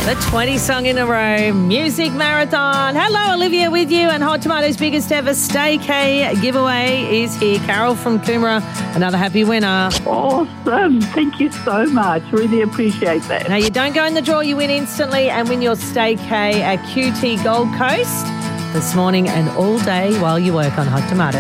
The 20 song in a row music marathon. Hello, Olivia with you, and Hot Tomatoes' biggest ever Staycay giveaway is here. Carol from Coomera, another happy winner. Awesome. Thank you so much. Really appreciate that. Now, you don't go in the draw, you win instantly and win your Staycay at QT Gold Coast this morning and all day while you work on Hot Tomatoes.